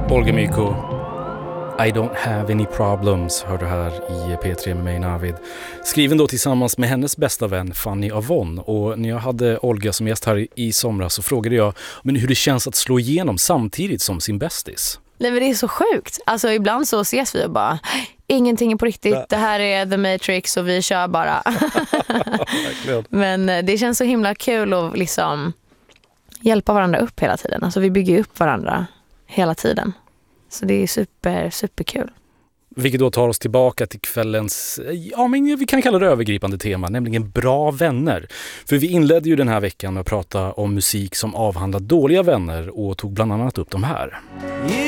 Olga Myko, I don't have any problems, hör du här i P3 med mig Navid. Skriven då tillsammans med hennes bästa vän Fanny Avon. Och när jag hade Olga som gäst här i somras så frågade jag hur det känns att slå igenom samtidigt som sin bästis. Nej, men det är så sjukt. Alltså ibland så ses vi och bara, ingenting är på riktigt, det här är The Matrix och vi kör bara. Men det känns så himla kul att liksom hjälpa varandra upp hela tiden. Alltså vi bygger upp varandra hela tiden. Så det är superkul. Vilket då tar oss tillbaka till kvällens, men vi kan kalla det övergripande tema, nämligen bra vänner. För vi inledde ju den här veckan med att prata om musik som avhandlar dåliga vänner och tog bland annat upp de här.